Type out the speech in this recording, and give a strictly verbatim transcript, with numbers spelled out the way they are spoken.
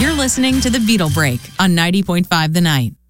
You're listening to The Beetle Break on ninety point five The Night.